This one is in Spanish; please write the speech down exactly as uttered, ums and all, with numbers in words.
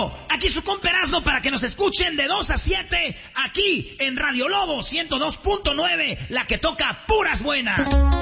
Bueno, aquí su compa Erasmo para que nos escuchen de dos a siete aquí en Radio Lobo ciento dos punto nueve, la que toca puras buenas.